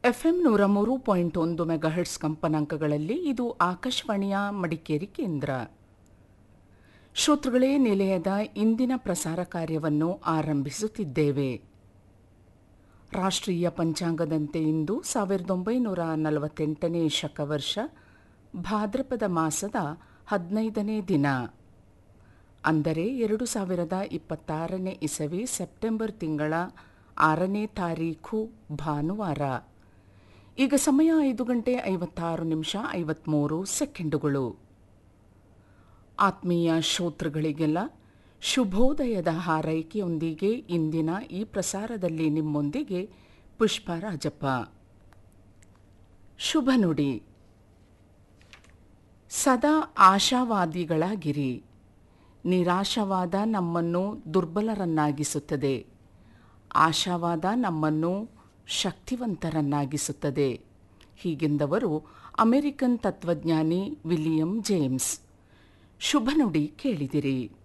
FM 103.1 ಮೆಗಾಹೆರ್ಟ್ಸ್ ಕಂಪನಾಂಕಗಳಲ್ಲಿ ಇದು ಆಕಾಶವಾಣಿಯ ಮಡಿಕೇರಿ ಕೇಂದ್ರ. ಶ್ರೋತೃಗಳೇ, ನಿಲಯದ ಇಂದಿನ ಪ್ರಸಾರ ಕಾರ್ಯವನ್ನು ಆರಂಭಿಸುತ್ತಿದ್ದೇವೆ. ರಾಷ್ಟ್ರೀಯ ಪಂಚಾಂಗದಂತೆ ಇಂದು 1948ನೇ ಶಕವರ್ಷ ಭಾದ್ರಪದ ಮಾಸದ 15ನೇ ದಿನ, ಅಂದರೆ 2026ನೇ ಇಸವಿ ಸೆಪ್ಟೆಂಬರ್ ತಿಂಗಳ 6ನೇ ತಾರೀಖು ಭಾನುವಾರ. ಈಗ ಸಮಯ 5:56:53. ಆತ್ಮೀಯ ಶ್ರೋತೃಗಳಿಗೆಲ್ಲ ಶುಭೋದಯದ ಹಾರೈಕೆಯೊಂದಿಗೆ ಇಂದಿನ ಈ ಪ್ರಸಾರದಲ್ಲಿ ನಿಮ್ಮೊಂದಿಗೆ ಪುಷ್ಪರಾಜಪ್ಪ. ಶುಭ ನುಡಿ. ಸದಾ ಆಶಾವಾದಿಗಳಾಗಿರಿ. ನಿರಾಶಾವಾದ ನಮ್ಮನ್ನು ದುರ್ಬಲರನ್ನಾಗಿಸುತ್ತದೆ, ಆಶಾವಾದ ನಮ್ಮನ್ನು ಶಕ್ತಿವಂತರನ್ನಾಗಿಸುತ್ತದೆ. ಹೀಗೆಂದವರು ಅಮೆರಿಕನ್ ತತ್ವಜ್ಞಾನಿ ವಿಲಿಯಂ ಜೇಮ್ಸ್. ಶುಭ ನುಡಿ ಕೇಳಿದಿರಿ.